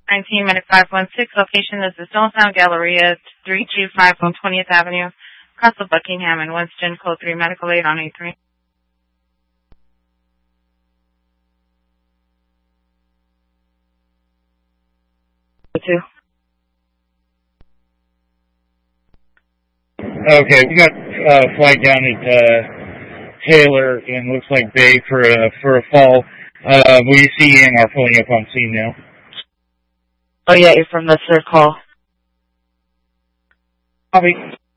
19 minute 516. Location is the Stone Sound Galleria, 325 20th Avenue, Castle Buckingham and Winston. Code 3 medical aid on A3. Okay, we got a flight down at Taylor and looks like Bay for a fall. Will you see Ian are pulling up on scene now? Oh yeah, you're from the third call. Copy.